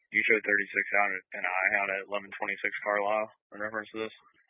You showed 36 out and I out at 1126 Carlisle in reference to this.